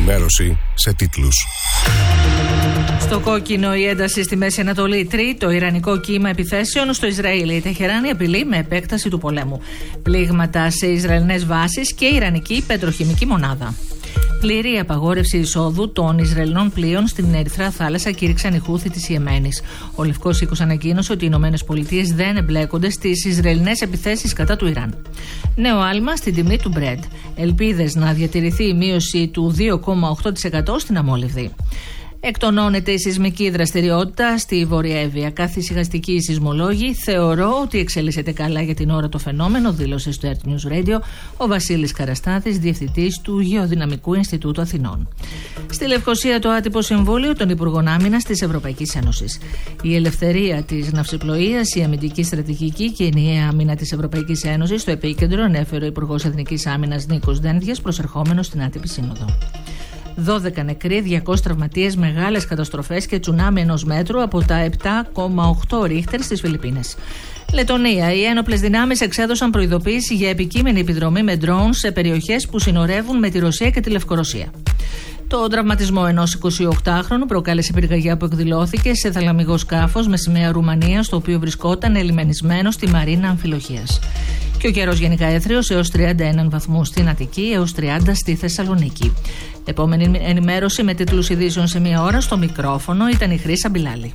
ενημέρωση σε τίτλους. Στο κόκκινο η ένταση στη Μέση Ανατολή. Τρίτο ιρανικό κύμα επιθέσεων στο Ισραήλ. Η Τεχεράνη απειλεί με επέκταση του πολέμου. Πλήγματα σε Ισραηλινές βάσεις και ιρανική πετροχημική μονάδα. Πλήρη απαγόρευση εισόδου των Ισραηλινών πλοίων στην Ερυθρά Θάλασσα κήρυξαν οι Χούθι της Ιεμένης. Ο Λευκός Οίκος ανακοίνωσε ότι οι Ηνωμένες Πολιτείες δεν εμπλέκονται στις Ισραηλινές επιθέσεις κατά του Ιράν. Νέο άλμα στην τιμή του Brent. Ελπίδες να διατηρηθεί η μείωση του 2,8% στην αμόλυβδη. Εκτονώνεται η σεισμική δραστηριότητα στη Βόρεια Εύβοια. Καθησυχαστικοί σεισμολόγοι θεωρώ ότι εξελίσσεται καλά για την ώρα το φαινόμενο, δήλωσε στο Earth News Radio ο Βασίλης Καραστάθης, διευθυντής του Γεωδυναμικού Ινστιτούτου Αθηνών. Στη Λευκοσία το άτυπο συμβούλιο των Υπουργών Άμυνας της Ευρωπαϊκής Ένωσης. Η ελευθερία της ναυσιπλοείας, η αμυντική στρατηγική και η ενιαία άμυνα της Ευρωπαϊκής Ένωσης στο επίκεντρο, ανέφερε ο Υπουργός Εθνικής Άμυνας Νίκος Δένδιας, προσερχόμενος στην άτυπη σύνοδο. 12 νεκροί, 200 τραυματίες, μεγάλες καταστροφές και τσουνάμι 1 μέτρου από τα 7,8 ρίχτερ στις Φιλιππίνες. Λετονία. Οι ένοπλες δυνάμεις εξέδωσαν προειδοποίηση για επικείμενη επιδρομή με ντρόουν σε περιοχές που συνορεύουν με τη Ρωσία και τη Λευκορωσία. Το τραυματισμό ενός 28χρονου προκάλεσε πυρκαγιά που εκδηλώθηκε σε θαλαμικό σκάφος με σημαία Ρουμανίας, το οποίο βρισκόταν ελιμενισμένο στη Μαρίνα Αμφιλοχίας. Και ο καιρός γενικά έθριος έως 31 βαθμούς στην Αττική, έως 30 στη Θεσσαλονίκη. Επόμενη ενημέρωση με τίτλους ειδήσεων σε μία ώρα. Στο μικρόφωνο ήταν η Χρύσα Μπιλάλη.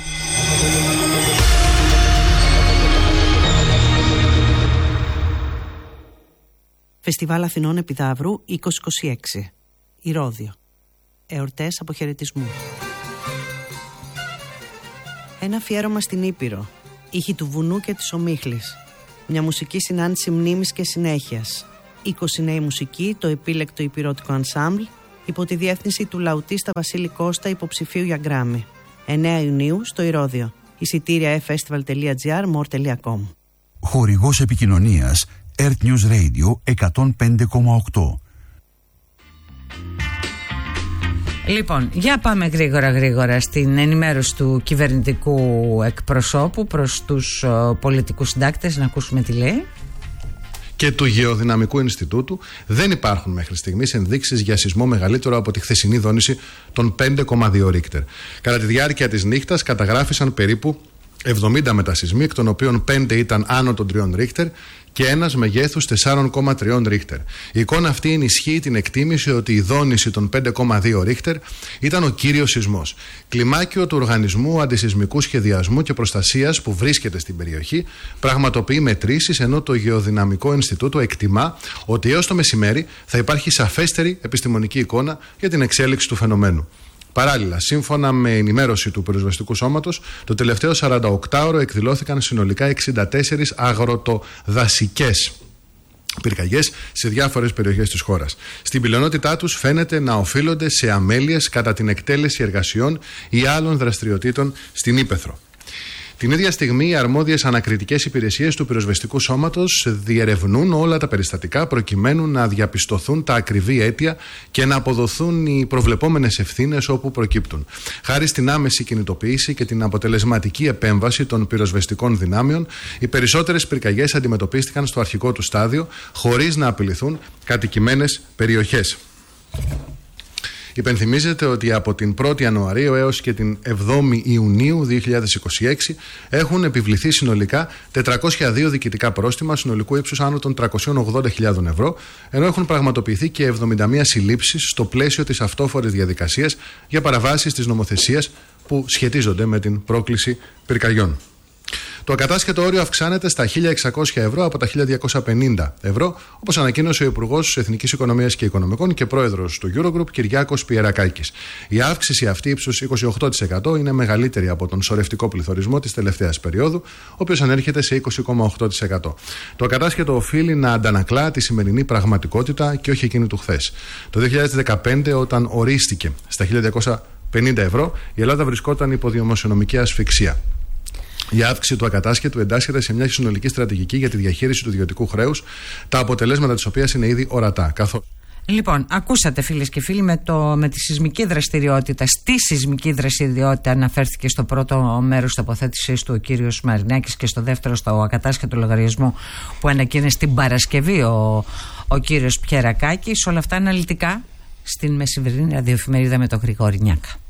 Φεστιβάλ Αθηνών Επιδαύρου 2026. Ηρώδειο. Εορτές αποχαιρετισμού. Ένα αφιέρωμα στην Ήπειρο. Ήχοι του βουνού και της ομίχλης. Μια μουσική συνάντηση μνήμης και συνέχειας. 20 νέοι μουσικοί, το επίλεκτο υπηρώτικο ανσάμπλ, υπό τη διεύθυνση του λαουτίστα Βασίλη Κώστα, υποψηφίου για Γκράμι. 9 Ιουνίου στο Ηρώδειο. Εισιτήρια festival.gr, more.com. Χορηγός επικοινωνίας Earth News Radio 105,8. Λοιπόν, για πάμε γρήγορα στην ενημέρωση του κυβερνητικού εκπροσώπου προς τους πολιτικούς συντάκτες, να ακούσουμε τι λέει. Και του Γεωδυναμικού Ινστιτούτου δεν υπάρχουν μέχρι στιγμής ενδείξεις για σεισμό μεγαλύτερο από τη χθεσινή δόνηση των 5,2 ρίχτερ. Κατά τη διάρκεια της νύχτας καταγράφησαν περίπου 70 μετασεισμοί, εκ των οποίων 5 ήταν άνω των 3 ρίχτερ και ένας μεγέθους 4,3 ρίχτερ. Η εικόνα αυτή ενισχύει την εκτίμηση ότι η δόνηση των 5,2 ρίχτερ ήταν ο κύριος σεισμός. Κλιμάκιο του Οργανισμού Αντισεισμικού Σχεδιασμού και Προστασίας που βρίσκεται στην περιοχή πραγματοποιεί μετρήσεις, ενώ το Γεωδυναμικό Ινστιτούτο εκτιμά ότι έως το μεσημέρι θα υπάρχει σαφέστερη επιστημονική εικόνα για την εξέλιξη του φαινομένου. Παράλληλα, σύμφωνα με ενημέρωση του Πυροσβεστικού Σώματος, το τελευταίο 48ωρο εκδηλώθηκαν συνολικά 64 αγροτοδασικές πυρκαγιές σε διάφορες περιοχές της χώρας. Στην πλειονότητά τους φαίνεται να οφείλονται σε αμέλειες κατά την εκτέλεση εργασιών ή άλλων δραστηριοτήτων στην ύπαιθρο. Την ίδια στιγμή, οι αρμόδιες ανακριτικές υπηρεσίες του Πυροσβεστικού Σώματος διερευνούν όλα τα περιστατικά προκειμένου να διαπιστωθούν τα ακριβή αίτια και να αποδοθούν οι προβλεπόμενες ευθύνες όπου προκύπτουν. Χάρη στην άμεση κινητοποίηση και την αποτελεσματική επέμβαση των πυροσβεστικών δυνάμεων, οι περισσότερες πυρκαγιές αντιμετωπίστηκαν στο αρχικό του στάδιο, χωρίς να απειληθούν κατοικημένες περιοχές. Υπενθυμίζεται ότι από την 1η Ιανουαρίου έως και την 7η Ιουνίου 2026 έχουν επιβληθεί συνολικά 402 διοικητικά πρόστιμα συνολικού ύψους άνω των 380.000 ευρώ, ενώ έχουν πραγματοποιηθεί και 71 συλλήψεις στο πλαίσιο της αυτόφορης διαδικασίας για παραβάσεις της νομοθεσίας που σχετίζονται με την πρόκληση πυρκαγιών. Το ακατάσχετο όριο αυξάνεται στα 1.600 ευρώ από τα 1.250 ευρώ, όπως ανακοίνωσε ο Υπουργός Εθνικής Οικονομίας και Οικονομικών και Πρόεδρος του Eurogroup, Κυριάκος Πιερακάκης. Η αύξηση αυτή ύψους 28% είναι μεγαλύτερη από τον σωρευτικό πληθωρισμό της τελευταίας περίοδου, ο οποίος ανέρχεται σε 20,8%. Το ακατάσχετο οφείλει να αντανακλά τη σημερινή πραγματικότητα και όχι εκείνη του χθες. Το 2015, όταν ορίστηκε στα 1.250 ευρώ, η Ελλάδα βρισκόταν υπό δημοσιονομική ασφυξία. Η αύξηση του ακατάσχετου εντάσσεται σε μια συνολική στρατηγική για τη διαχείριση του ιδιωτικού χρέους, τα αποτελέσματα της οποίας είναι ήδη ορατά. Λοιπόν, ακούσατε φίλες και φίλοι με τη σεισμική δραστηριότητα. Στη σεισμική δραστηριότητα αναφέρθηκε στο πρώτο μέρος τοποθέτησης του ο κύριος Μαρινάκης και στο δεύτερο στο ακατάσχετο λογαριασμό που ανακοίνησε την Παρασκευή ο κύριος Πιερακάκης. Όλα αυτά αναλυτικά στην μεσημερινή ραδιοεφημερίδα με τον Γρηγόρη Νιάκα.